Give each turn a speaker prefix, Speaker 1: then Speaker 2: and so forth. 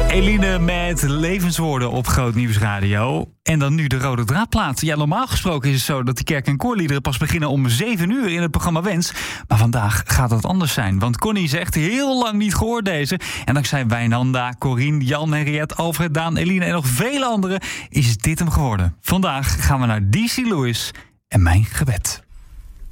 Speaker 1: Eline met levenswoorden op Groot Nieuws Radio. En dan nu de rode draadplaat. Ja, normaal gesproken is het zo dat die kerk- en koorliederen pas beginnen om 7 uur in het programma Wens. Maar vandaag gaat het anders zijn. Want Connie is echt heel lang niet gehoord deze. En dankzij Wijnanda, Corine, Jan, Henriette, Alfred, Daan, Eline en nog vele anderen is dit hem geworden. Vandaag gaan we naar D.C. Lewis en Mijn Gebed.